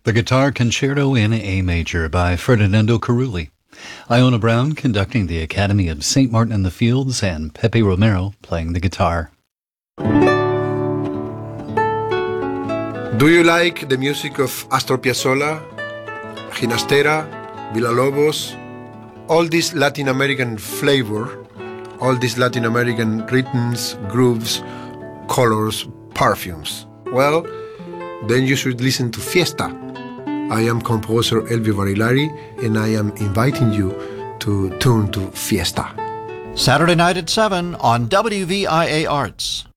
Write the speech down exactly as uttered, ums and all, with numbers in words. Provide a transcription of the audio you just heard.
The Guitar Concerto in A Major by Ferdinando Carulli. Iona Brown conducting the Academy of Saint Martin in the Fields, and Pepe Romero playing the guitar. Do you like the music of Astor Piazzolla, Ginastera, Villalobos, all this Latin American flavor, all these Latin American rhythms, grooves, colors, perfumes? Well, then you should listen to Fiesta. I am composer Elvio Barilari, and I am inviting you to tune to Fiesta. Saturday night at seven on W V I A Arts.